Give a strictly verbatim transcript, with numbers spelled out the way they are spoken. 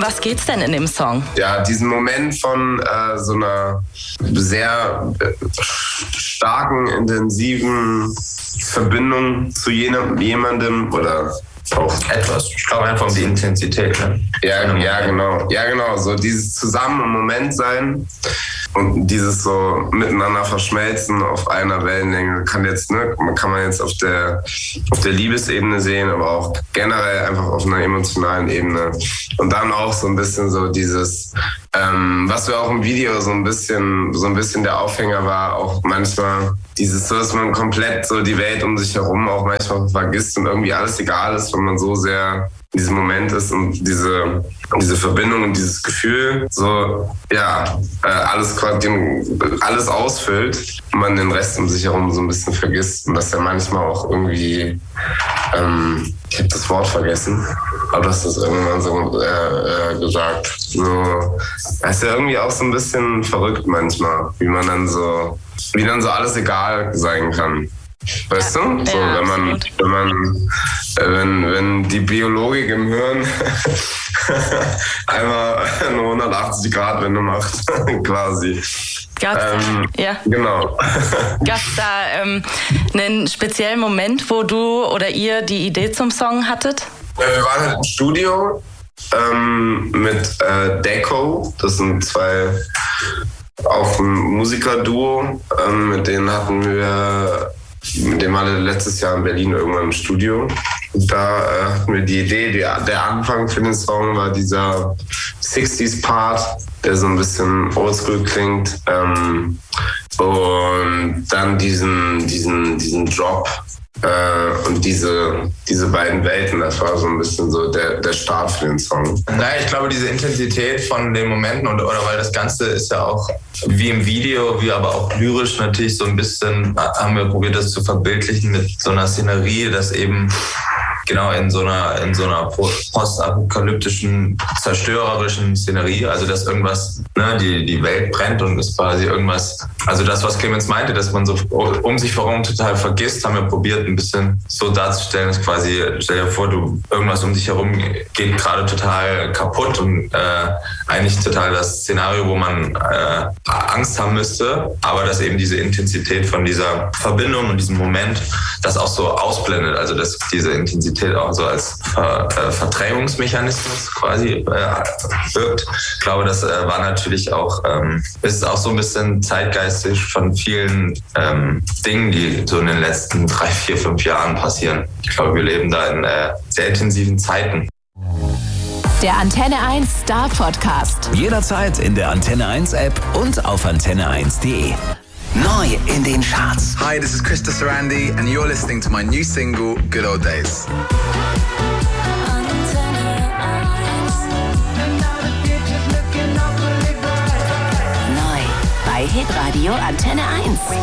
was geht's denn in dem Song? Ja, diesen Moment von äh, so einer sehr äh, starken, intensiven Verbindung zu jenem, jemandem oder auch etwas. Ich glaube einfach um die Intensität. Ne? Ja, ja, genau. Ja, genau. So dieses Zusammen im Moment sein und dieses so miteinander verschmelzen auf einer Wellenlänge kann jetzt, ne, kann man jetzt auf der, auf der Liebesebene sehen, aber auch generell einfach auf einer emotionalen Ebene. Und dann auch so ein bisschen so dieses, ähm, was wir auch im Video so ein bisschen, so ein bisschen der Aufhänger war, auch manchmal dieses so, dass man komplett so die Welt um sich herum auch manchmal vergisst und irgendwie alles egal ist, wenn man so sehr in diesem Moment ist und diese, diese Verbindung und dieses Gefühl so, ja, äh, alles, alles ausfüllt und man den Rest um sich herum so ein bisschen vergisst und das ja manchmal auch irgendwie, ähm, ich habe das Wort vergessen, aber du hast das irgendwann so äh, äh, gesagt. So, das ist ja irgendwie auch so ein bisschen verrückt manchmal, wie man dann so, wie dann so alles egal sein kann. Weißt ja, du? So, ja, wenn man, wenn man, äh, wenn, wenn die Biologik im Hirn einmal eine hundertachtzig Grad Wende macht, quasi. Gab's ähm, da, ja. Genau. Gab es da ähm, einen speziellen Moment, wo du oder ihr die Idee zum Song hattet? Wir waren halt im Studio ähm, mit äh, Deco, das sind zwei auch ein Musikerduo, ähm, mit denen hatten wir, mit dem waren wir letztes Jahr in Berlin irgendwann im Studio. Da äh, hatten wir die Idee, die, der Anfang für den Song war dieser sechziger-Part, der so ein bisschen oldschool klingt. Ähm, und dann diesen, diesen, diesen Drop äh, und diese, diese beiden Welten, das war so ein bisschen so der, der Start für den Song. Naja, ich glaube, diese Intensität von den Momenten und oder weil das Ganze ist ja auch wie im Video, wie aber auch lyrisch natürlich so ein bisschen, haben wir probiert, das zu verbildlichen mit so einer Szenerie, dass eben genau in so einer in so einer postapokalyptischen, zerstörerischen Szenerie, also dass irgendwas, ne, die die Welt brennt und ist quasi irgendwas, also das, was Clemens meinte, dass man so um sich herum total vergisst, haben wir probiert ein bisschen so darzustellen, dass quasi, stell dir vor, du irgendwas um dich herum geht gerade total kaputt und äh, eigentlich total das Szenario, wo man äh, Angst haben müsste, aber dass eben diese Intensität von dieser Verbindung und diesem Moment das auch so ausblendet, also dass diese Intensität auch so als Ver, äh, Verdrängungsmechanismus quasi äh, wirkt. Ich glaube, das äh, war natürlich auch, ähm, ist auch so ein bisschen zeitgeistig von vielen ähm, Dingen, die so in den letzten drei, vier, fünf Jahren passieren. Ich glaube, wir leben da in äh, sehr intensiven Zeiten. Der Antenne eins Star Podcast. Jederzeit in der Antenne eins App und auf antenne eins punkt de. Neu in den Charts. Hi, this is Krista Sarandi and you're listening to my new single, Good Old Days. Neu bei Hitradio Antenne eins.